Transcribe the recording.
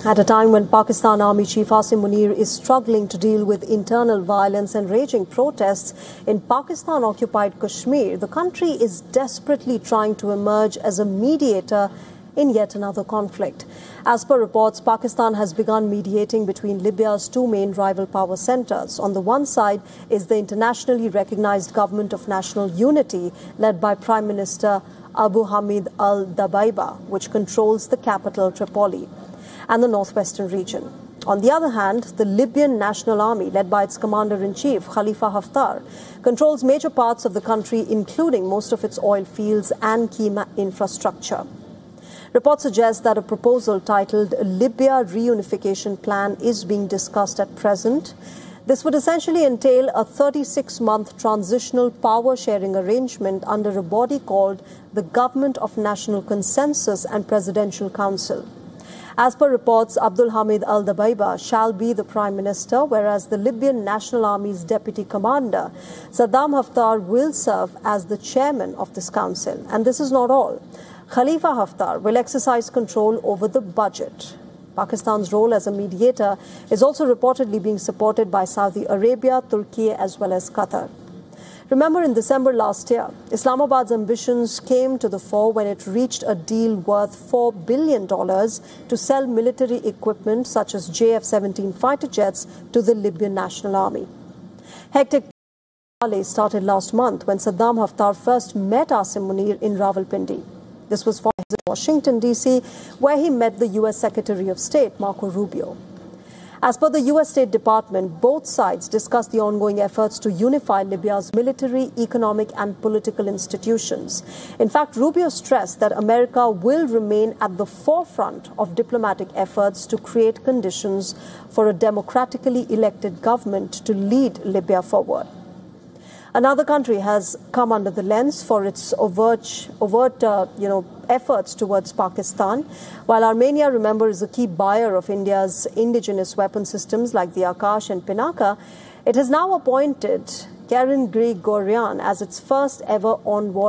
At a time when Pakistan Army Chief Asim Munir is struggling to deal with internal violence and raging protests in Pakistan-occupied Kashmir, the country is desperately trying to emerge as a mediator in yet another conflict. As per reports, Pakistan has begun mediating between Libya's two main rival power centers. On the one side is the internationally recognized Government of National Unity, led by Prime Minister Abu Hamid al-Dabaiba, which controls the capital Tripoli and the northwestern region. On the other hand, the Libyan National Army, led by its commander-in-chief, Khalifa Haftar, controls major parts of the country, including most of its oil fields and key infrastructure. Reports suggest that a proposal titled Libya Reunification Plan is being discussed at present. This would essentially entail a 36-month transitional power-sharing arrangement under a body called the Government of National Consensus and Presidential Council. As per reports, Abdul Hamid al-Dabaiba shall be the Prime Minister, whereas the Libyan National Army's Deputy Commander, Saddam Haftar, will serve as the chairman of this council. And this is not all. Khalifa Haftar will exercise control over the budget. Pakistan's role as a mediator is also reportedly being supported by Saudi Arabia, Turkey, as well as Qatar. Remember, in December last year, Islamabad's ambitions came to the fore when it reached a deal worth $4 billion to sell military equipment such as JF-17 fighter jets to the Libyan National Army. Hectic started last month when Saddam Haftar first met Asim Munir in Rawalpindi. This was for Washington, D.C., where he met the U.S. Secretary of State, Marco Rubio. As per the U.S. State Department, both sides discussed the ongoing efforts to unify Libya's military, economic and political institutions. In fact, Rubio stressed that America will remain at the forefront of diplomatic efforts to create conditions for a democratically elected government to lead Libya forward. Another country has come under the lens for its overt efforts towards Pakistan. While Armenia, remember, is a key buyer of India's indigenous weapon systems like the Akash and Pinaka, it has now appointed Karen Grigoryan as its first ever envoy